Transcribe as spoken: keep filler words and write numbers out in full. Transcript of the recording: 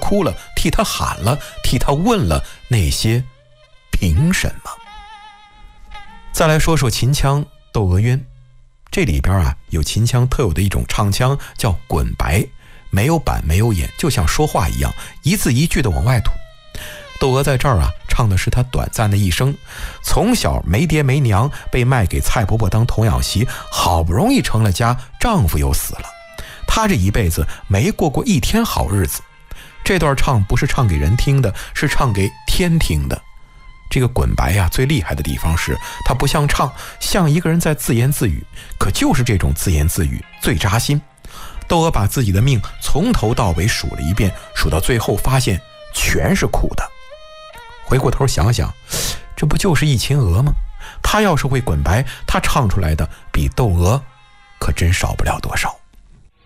哭了，替他喊了，替他问了那些凭什么。再来说说秦腔《窦娥冤》，这里边啊有秦腔特有的一种唱腔叫滚白，没有板没有眼，就像说话一样，一字一句的往外吐。窦娥在这儿啊唱的是她短暂的一生，从小没爹没娘，被卖给蔡婆婆当童养媳，好不容易成了家，丈夫又死了，她这一辈子没过过一天好日子。这段唱不是唱给人听的，是唱给天听的。这个滚白呀，最厉害的地方是它不像唱，像一个人在自言自语，可就是这种自言自语最扎心。窦娥把自己的命从头到尾数了一遍，数到最后发现全是苦的。回过头想想，这不就是忆秦娥吗？她要是会滚白，她唱出来的比窦娥可真少不了多少。